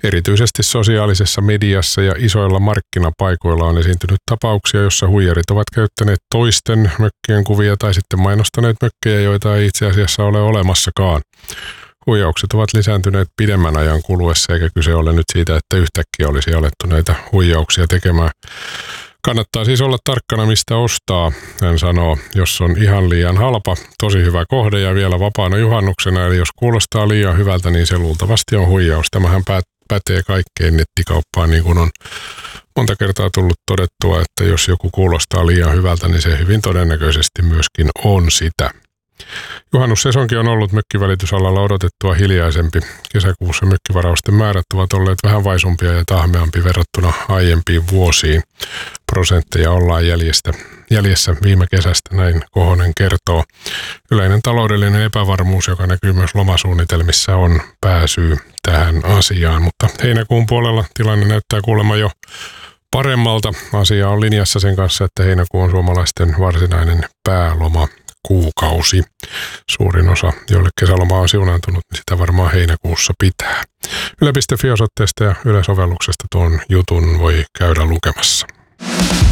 Erityisesti sosiaalisessa mediassa ja isoilla markkinapaikoilla on esiintynyt tapauksia, jossa huijarit ovat käyttäneet toisten mökkien kuvia tai sitten mainostaneet mökkejä, joita ei itse asiassa ole olemassakaan. Huijaukset ovat lisääntyneet pidemmän ajan kuluessa, eikä kyse ole nyt siitä, että yhtäkkiä olisi alettu näitä huijauksia tekemään. Kannattaa siis olla tarkkana, mistä ostaa, hän sanoo, jos on ihan liian halpa, tosi hyvä kohde ja vielä vapaana juhannuksena, eli jos kuulostaa liian hyvältä, niin se luultavasti on huijaus. Tämähän pätee kaikkeen nettikauppaan, niin kuin on monta kertaa tullut todettua, että jos joku kuulostaa liian hyvältä, niin se hyvin todennäköisesti myöskin on sitä. Juhannussesonki on ollut mökkivälitysalalla odotettua hiljaisempi. Kesäkuussa mökkivarausten määrät ovat olleet vähän vaisumpia ja tahmeampi verrattuna aiempiin vuosiin. Prosentteja ollaan jäljessä viime kesästä, näin Kohonen kertoo. Yleinen taloudellinen epävarmuus, joka näkyy myös lomasuunnitelmissa, on pääsyy tähän asiaan. Mutta heinäkuun puolella tilanne näyttää kuulemma jo paremmalta. Asia on linjassa sen kanssa, että heinäkuu on suomalaisten varsinainen päälomakuukausi. Suurin osa, joille kesäloma on siunaantunut, niin sitä varmaan heinäkuussa pitää. Yle.fi-osoitteesta ja Yle-sovelluksesta tuon jutun voi käydä lukemassa.